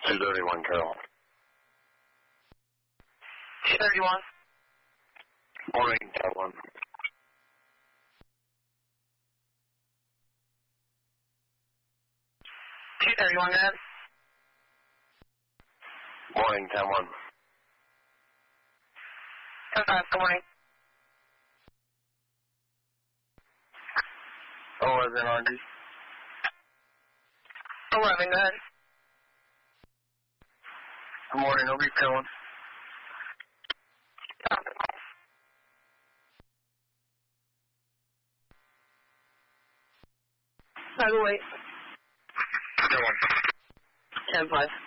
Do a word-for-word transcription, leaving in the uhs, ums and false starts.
two thirty-one, Carol. two thirty-one. Morning, ten one. two thirty-one, go ahead. Morning, ten one. ten five, good morning. eleven, R D. eleven, go ahead. Good morning, O B ten one. I will wait. ten one. ten five.